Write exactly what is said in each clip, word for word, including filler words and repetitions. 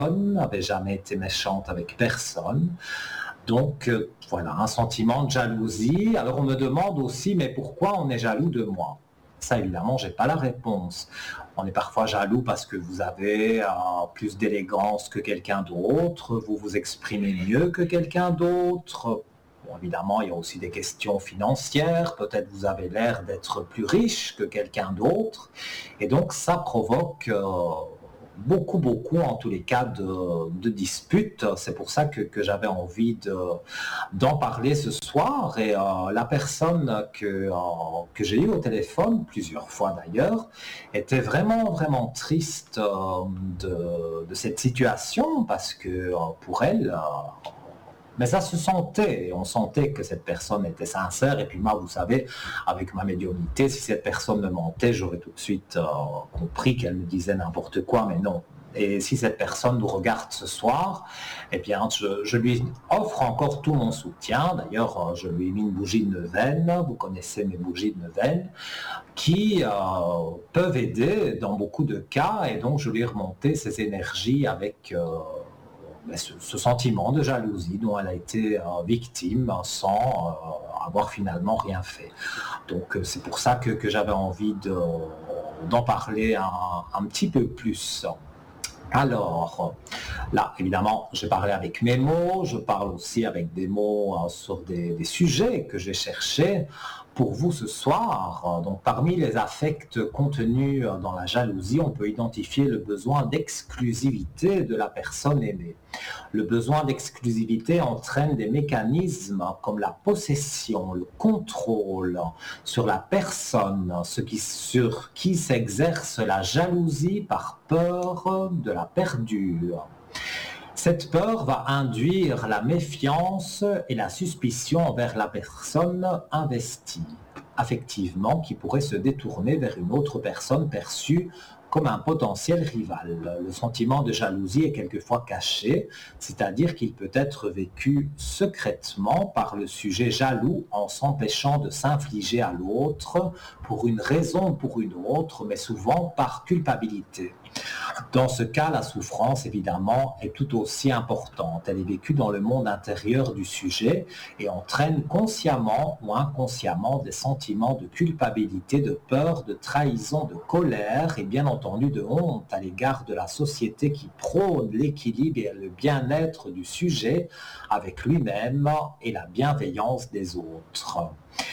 n'avait jamais été méchante avec personne. Donc, euh, voilà, un sentiment de jalousie. Alors, on me demande aussi, mais pourquoi on est jaloux de moi? Ça, évidemment, j'ai pas la réponse. On est parfois jaloux parce que vous avez euh, plus d'élégance que quelqu'un d'autre, vous vous exprimez mieux que quelqu'un d'autre. Bon, évidemment, il y a aussi des questions financières. Peut-être vous avez l'air d'être plus riche que quelqu'un d'autre. Et donc, ça provoque euh, beaucoup, beaucoup, en tous les cas, de, de disputes. C'est pour ça que, que j'avais envie de, d'en parler ce soir. Et euh, la personne que, euh, que j'ai eue au téléphone, plusieurs fois d'ailleurs, était vraiment, vraiment triste euh, de, de cette situation parce que euh, pour elle, euh, mais ça se sentait, on sentait que cette personne était sincère. Et puis moi, vous savez, avec ma médiumnité, si cette personne me mentait, j'aurais tout de suite euh, compris qu'elle me disait n'importe quoi, mais non. Et si cette personne nous regarde ce soir, eh bien, je, je lui offre encore tout mon soutien. D'ailleurs, euh, je lui ai mis une bougie de neuvaine, vous connaissez mes bougies de neuvaine, qui euh, peuvent aider dans beaucoup de cas. Et donc, je lui ai remonté ses énergies avec... Euh, Ce, ce sentiment de jalousie dont elle a été euh, victime sans euh, avoir finalement rien fait. Donc euh, c'est pour ça que, que j'avais envie de, d'en parler un, un petit peu plus. Alors, là, évidemment, j'ai parlé avec mes mots, je parle aussi avec des mots euh, sur des, des sujets que j'ai cherchés pour vous ce soir. Donc, parmi les affects contenus dans la jalousie, on peut identifier le besoin d'exclusivité de la personne aimée. Le besoin d'exclusivité entraîne des mécanismes comme la possession, le contrôle sur la personne, ce qui, sur qui s'exerce la jalousie par peur de la perdure. Cette peur va induire la méfiance et la suspicion envers la personne investie, affectivement, qui pourrait se détourner vers une autre personne perçue comme un potentiel rival. Le sentiment de jalousie est quelquefois caché, c'est-à-dire qu'il peut être vécu secrètement par le sujet jaloux en s'empêchant de s'infliger à l'autre pour une raison ou pour une autre, mais souvent par culpabilité. Dans ce cas, la souffrance, évidemment, est tout aussi importante. Elle est vécue dans le monde intérieur du sujet et entraîne consciemment ou inconsciemment des sentiments de culpabilité, de peur, de trahison, de colère et bien entendu de honte à l'égard de la société qui prône l'équilibre et le bien-être du sujet avec lui-même et la bienveillance des autres.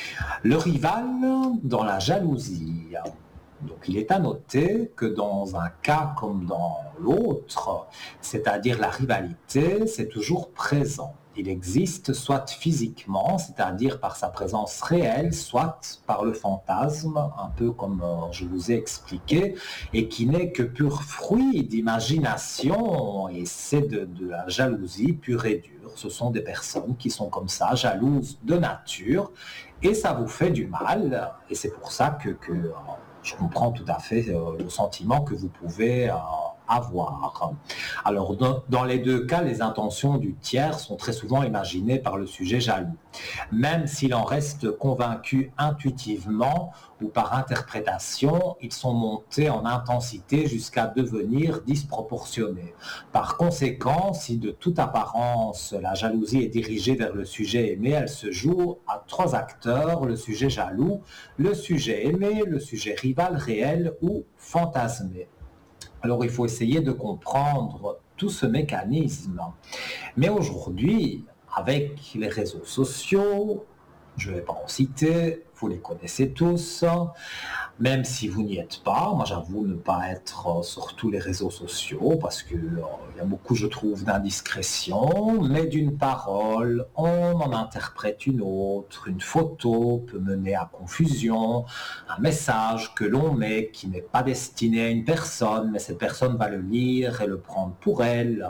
Le rival dans la jalousie. Donc il est à noter que dans un cas comme dans l'autre, c'est-à-dire la rivalité, c'est toujours présent. Il existe soit physiquement, c'est-à-dire par sa présence réelle, soit par le fantasme, un peu comme euh, je vous ai expliqué, et qui n'est que pur fruit d'imagination, et c'est de, de la jalousie pure et dure. Ce sont des personnes qui sont comme ça, jalouses de nature, et ça vous fait du mal, et c'est pour ça que... que euh, je comprends tout à fait euh, le sentiment que vous pouvez euh, avoir. Alors, dans, dans les deux cas, les intentions du tiers sont très souvent imaginées par le sujet jaloux. Même s'il en reste convaincu intuitivement ou par interprétation, ils sont montés en intensité jusqu'à devenir disproportionnés. Par conséquent, si de toute apparence la jalousie est dirigée vers le sujet aimé, elle se joue à trois acteurs: le sujet jaloux, le sujet aimé, le sujet rival réel ou fantasmé. Alors il faut essayer de comprendre tout ce mécanisme. Mais aujourd'hui, avec les réseaux sociaux, je ne vais pas en citer, vous les connaissez tous, même si vous n'y êtes pas. Moi, j'avoue ne pas être sur tous les réseaux sociaux parce qu'il euh, y a beaucoup, je trouve, d'indiscrétion, mais d'une parole, on en interprète une autre. Une photo peut mener à confusion, un message que l'on met qui n'est pas destiné à une personne, mais cette personne va le lire et le prendre pour elle.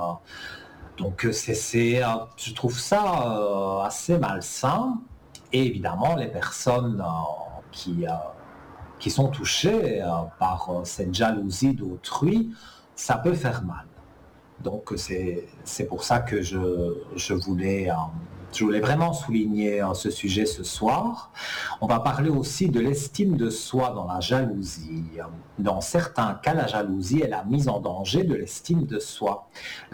Donc, c'est, c'est, je trouve ça euh, assez malsain. Et évidemment, les personnes euh, qui, euh, qui sont touchées euh, par euh, cette jalousie d'autrui, ça peut faire mal. Donc c'est, c'est pour ça que je, je, voulais, euh, je voulais vraiment souligner euh, ce sujet ce soir. On va parler aussi de l'estime de soi dans la jalousie. Dans certains cas, la jalousie est la mise en danger de l'estime de soi.